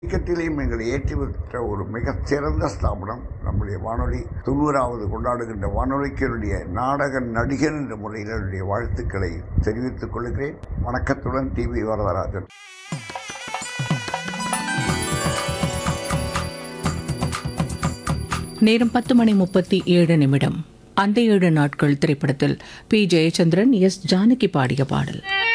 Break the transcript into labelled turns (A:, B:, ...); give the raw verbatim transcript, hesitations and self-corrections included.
A: இயக்கத்திலேயும் எங்களை ஏற்றிவிட்ட ஒரு மிக சிறந்த ஸ்தாபனம் நம்முடைய வானொலி. தொண்ணூறாவது கொண்டாடுகின்ற வானொலிக்கு என்னுடைய நாடக நடிகர் என்ற முறையில் என்னுடைய வாழ்த்துக்களை தெரிவித்துக் கொள்கிறேன். வணக்கத்துடன் டி வி வரதராஜன்.
B: நேரம் பத்து மணி முப்பத்தி ஏழு நிமிடம். அந்த ஏழு நாட்கள் திரைப்படத்தில் பி ஜெயச்சந்திரன், எஸ் ஜானகி பாடிய பாடல்.